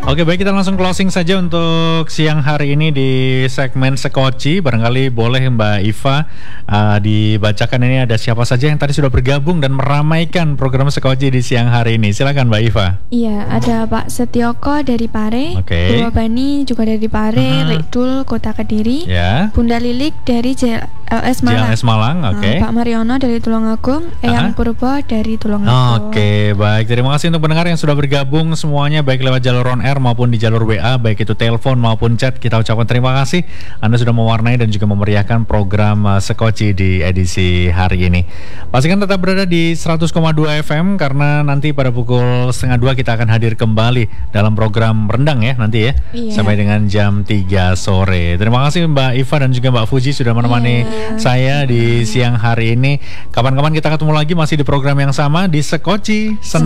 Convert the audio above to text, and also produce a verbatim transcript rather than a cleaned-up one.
Oke, baik, kita langsung closing saja untuk siang hari ini di segmen Sekoci. Barangkali boleh Mbak Iva uh, dibacakan ini ada siapa saja yang tadi sudah bergabung dan meramaikan program Sekoci di siang hari ini. Silakan Mbak Iva. Iya, ada Pak Setioko dari Pare, Oke. Bu Bani juga dari Pare, Hmm. Lekdul Kota Kediri, Ya. Bunda Lilik dari J L S J Malang, L S Malang, oke. Nah, Pak Mariono dari Tulungagung, Eyang Aha. Purbo dari Tulungagung. Oke, baik. Terima kasih untuk pendengar yang sudah bergabung semuanya, baik lewat jalur on air maupun di jalur W A, baik itu telepon maupun chat. Kita ucapkan terima kasih. Anda sudah mewarnai dan juga memeriahkan program uh, Sekoci di edisi hari ini. Pastikan tetap berada di seratus koma dua F M karena nanti pada pukul setengah dua kita akan hadir kembali dalam program Rendang ya nanti ya. Iya. Sampai dengan jam tiga sore. Terima kasih Mbak Iva dan juga Mbak Fuji sudah menemani Iya. saya di siang hari ini. Kapan-kapan kita ketemu lagi masih di program yang sama di Sekoci. Senang